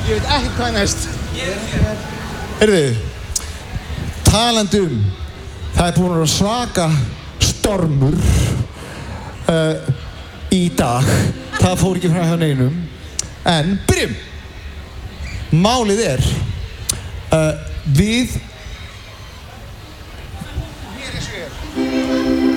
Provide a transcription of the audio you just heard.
Ég veit ekki hvað næst. Heyrðu, talandi það búin að vera svaka stormur í dag. Það fór ekki frá hjá neinum. En byrjum. Málið við